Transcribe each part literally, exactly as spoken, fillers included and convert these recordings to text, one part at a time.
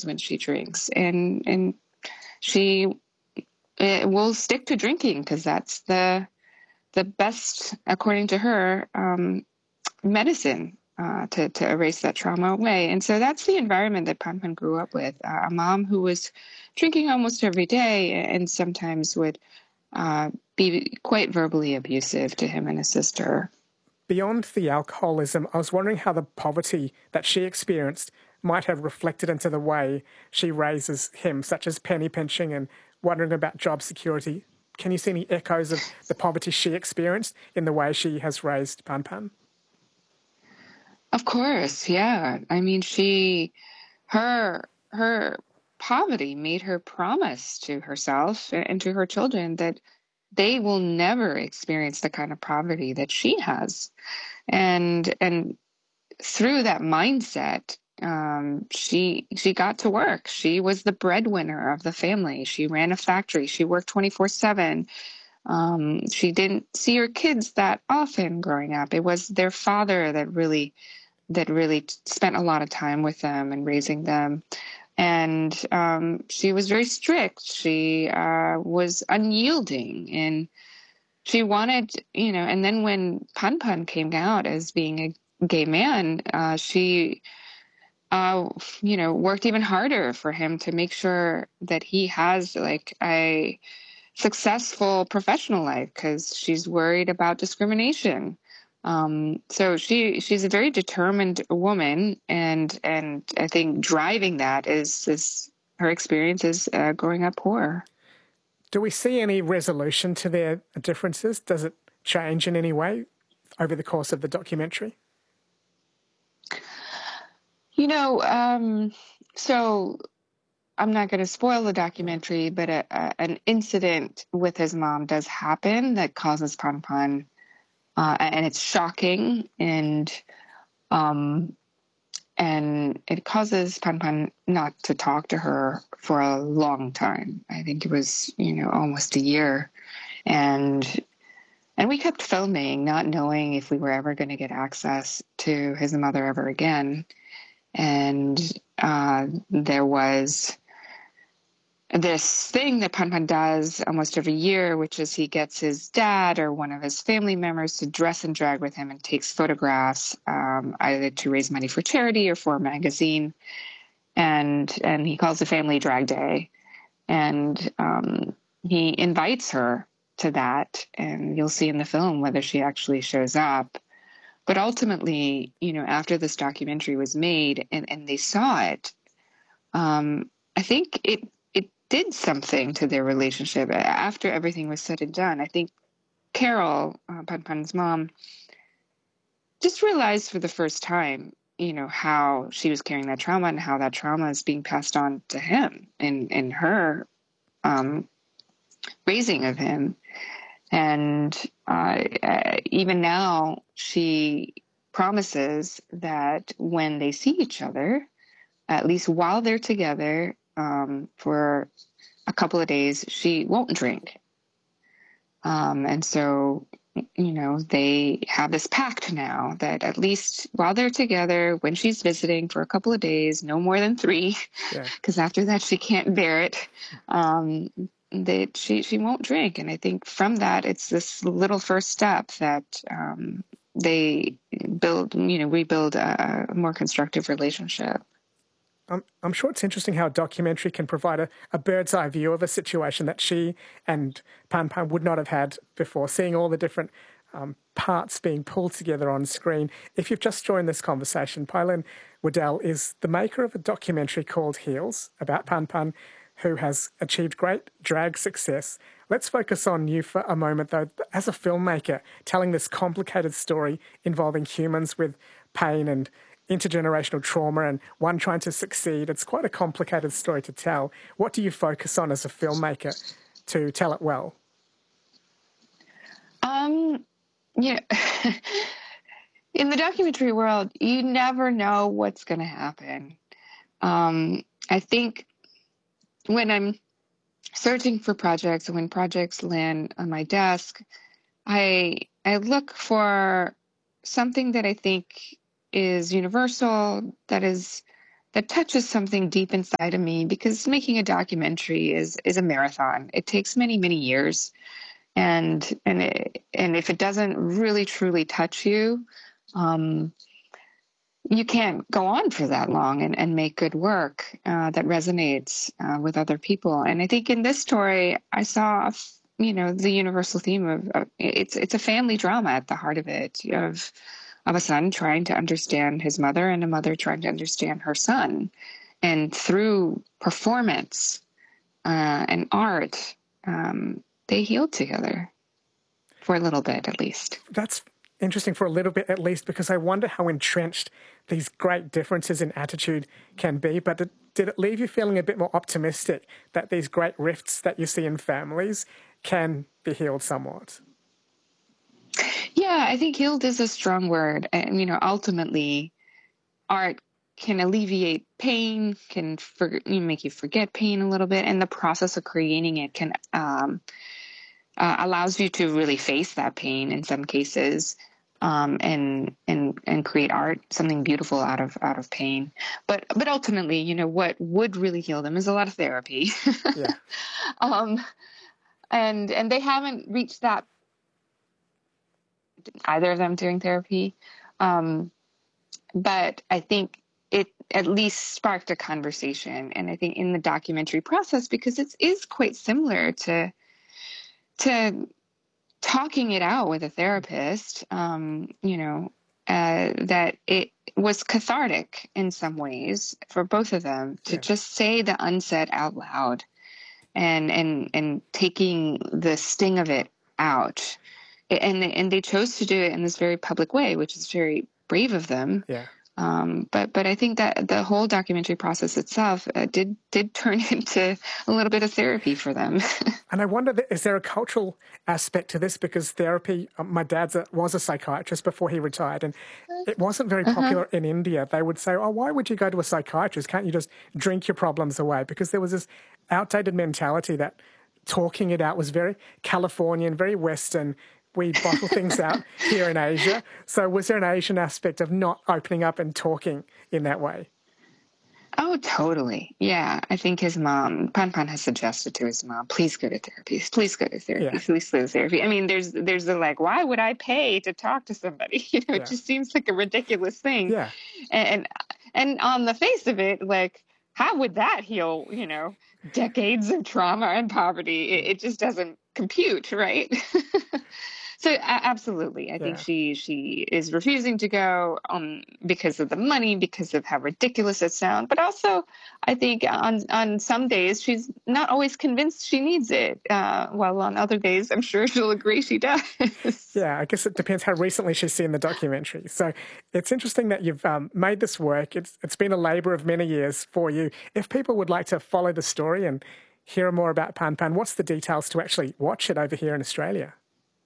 times when she drinks, and and she uh, will stick to drinking because that's the the best, according to her, um, medicine uh, to to erase that trauma away. And so that's the environment that Pan Pan grew up with: uh, a mom who was drinking almost every day, and sometimes would uh, be quite verbally abusive to him and his sister. Beyond the alcoholism, I was wondering how the poverty that she experienced might have reflected into the way she raises him, such as penny pinching and wondering about job security. Can you see any echoes of the poverty she experienced in the way she has raised Pan Pan? Of course, yeah. I mean, she, her, her poverty made her promise to herself and to her children that they will never experience the kind of poverty that she has. And, and through that mindset, um, she, she got to work. She was the breadwinner of the family. She ran a factory. She worked twenty-four seven. Um, she didn't see her kids that often growing up. It was their father that really that really spent a lot of time with them and raising them. And um, she was very strict. She uh, was unyielding, and she wanted, you know, and then when Pan Pan came out as being a gay man, uh, she, uh, you know, worked even harder for him to make sure that he has like a successful professional life because she's worried about discrimination. Um, so she she's a very determined woman, and and I think driving that is is her experiences uh, growing up poor. Do we see any resolution to their differences? Does it change in any way over the course of the documentary? You know, um, so I'm not going to spoil the documentary, but a, a, an incident with his mom does happen that causes Pan Pan, uh, and it's shocking, and um, and it causes Pan Pan not to talk to her for a long time. I think it was, you know, almost a year, and and we kept filming, not knowing if we were ever going to get access to his mother ever again. And uh, there was this thing that Pan Pan does almost every year, which is he gets his dad or one of his family members to dress and drag with him and takes photographs, um, either to raise money for charity or for a magazine. And and he calls it Family Drag Day. And um, he invites her to that. And you'll see in the film whether she actually shows up. But ultimately, you know, after this documentary was made and, and they saw it, um, I think it did something to their relationship after everything was said and done. I think Carol, uh, Pan Pan's mom, just realized for the first time, you know, how she was carrying that trauma and how that trauma is being passed on to him and, and her um, raising of him. And uh, uh, even now, she promises that when they see each other, at least while they're together, um, for a couple of days, she won't drink. Um, and so, you know, they have this pact now that at least while they're together, when she's visiting for a couple of days, no more than three, because yeah. after that she can't bear it, um, that she, she won't drink. And I think from that, it's this little first step that um, they build, you know, rebuild a, a more constructive relationship. I'm, I'm sure it's interesting how a documentary can provide a, a bird's eye view of a situation that she and Pan Pan would not have had before, seeing all the different um, parts being pulled together on screen. If you've just joined this conversation, Pailin Waddell is the maker of a documentary called Heels about Pan Pan, who has achieved great drag success. Let's focus on you for a moment, though, as a filmmaker, telling this complicated story involving humans with pain and intergenerational trauma and one trying to succeed. It's quite a complicated story to tell. What do you focus on as a filmmaker to tell it well? Um, you know, in the documentary world, you never know what's going to happen. Um, I think when I'm searching for projects, when projects land on my desk, I I look for something that I think is universal, that is that touches something deep inside of me, because making a documentary is is a marathon. It takes many, many years. And and it, and if it doesn't really truly touch you, um, you can't go on for that long and, and make good work uh, that resonates uh, with other people. And I think in this story, I saw, you know, the universal theme of, of it's it's a family drama at the heart of it, of of a son trying to understand his mother and a mother trying to understand her son, and through performance uh, and art, um, they healed together for a little bit, at least. That's interesting, for a little bit at least, because I wonder how entrenched these great differences in attitude can be. But did, did it leave you feeling a bit more optimistic that these great rifts that you see in families can be healed somewhat? Yeah, I think healed is a strong word. And, you know, ultimately, art can alleviate pain, can for, you know, make you forget pain a little bit. And the process of creating it can um, uh, allows you to really face that pain in some cases. Um, and and and create art, something beautiful out of out of pain. But but ultimately, you know, what would really heal them is a lot of therapy. Yeah. um, and and they haven't reached that, either of them doing therapy. Um, but I think it at least sparked a conversation. And I think in the documentary process, because it is quite similar to to talking it out with a therapist, um, you know, uh, that it was cathartic in some ways for both of them to Yeah. just say the unsaid out loud, and and and taking the sting of it out. And they, and they chose to do it in this very public way, which is very brave of them. Yeah. Um, but but I think that the whole documentary process itself uh, did did turn into a little bit of therapy for them. And I wonder, is there a cultural aspect to this? Because therapy, uh, my dad was a psychiatrist before he retired, and it wasn't very popular uh-huh. in India. They would say, oh, why would you go to a psychiatrist? Can't you just drink your problems away? Because there was this outdated mentality that talking it out was very Californian, very Western. We bottle things out here in Asia. So was there an Asian aspect of not opening up and talking in that way? Oh, totally. Yeah. I think his mom, Pan Pan has suggested to his mom, please go to therapy. Please go to therapy. Yeah. Please go to therapy. I mean, there's there's the like, why would I pay to talk to somebody? You know, yeah. it just seems like a ridiculous thing. Yeah. And and on the face of it, like, how would that heal, you know, decades of trauma and poverty? It, it just doesn't compute, right? So uh, absolutely, I yeah. think she she is refusing to go um, because of the money, because of how ridiculous it sounds. But also, I think on on some days she's not always convinced she needs it. Uh, while on other days, I'm sure she'll agree she does. Yeah, I guess it depends how recently she's seen the documentary. So it's interesting that you've um, made this work. It's it's been a labour of many years for you. If people would like to follow the story and hear more about Pan Pan, what's the details to actually watch it over here in Australia?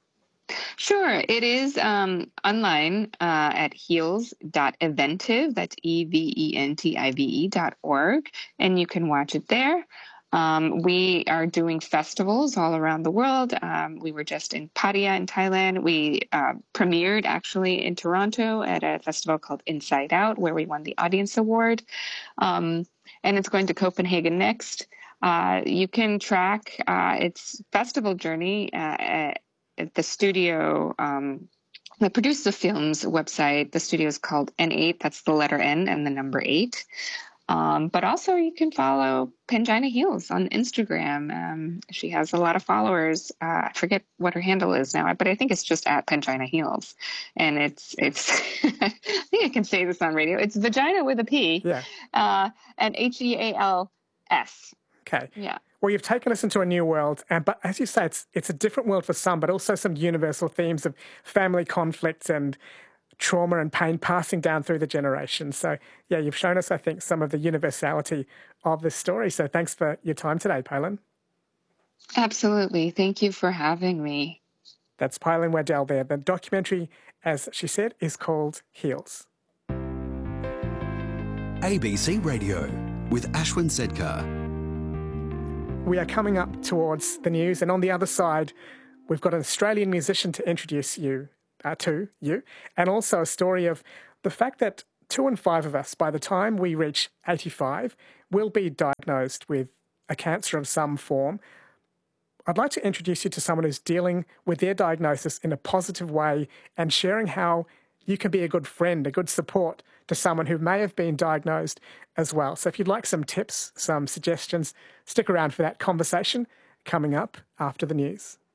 Sure. It is um, online uh, at heals dot eventive, that's E V E N T I V E dot org, and you can watch it there. Um, we are doing festivals all around the world. Um, we were just in Pattaya in Thailand. We uh, premiered actually in Toronto at a festival called Inside Out, where we won the Audience Award. Um, and it's going to Copenhagen next. Uh, you can track uh, its festival journey uh, at at the studio um, that produced the film's website. The studio is called N eight. That's the letter N and the number eight. Um, but also you can follow Pangina Heals on Instagram. Um, she has a lot of followers. Uh, I forget what her handle is now, but I think it's just at Pangina Heals. And it's, it's I think I can say this on radio. It's vagina with a P. Yeah. Uh, and H E A L S. Okay. Yeah. Well, you've taken us into a new world, and but as you say, it's it's a different world for some, but also some universal themes of family conflict and trauma and pain passing down through the generations. So, yeah, you've shown us, I think, some of the universality of this story. So thanks for your time today, Palin. Absolutely. Thank you for having me. That's Palin Waddell there. The documentary, as she said, is called Heals. A B C Radio with Ashwin Sedkar. We are coming up towards the news, and on the other side, we've got an Australian musician to introduce you uh, to you, and also a story of the fact that two and five of us, by the time we reach eighty-five, will be diagnosed with a cancer of some form. I'd like to introduce you to someone who's dealing with their diagnosis in a positive way and sharing how you can be a good friend, a good support to someone who may have been diagnosed as well. So if you'd like some tips, some suggestions, stick around for that conversation coming up after the news.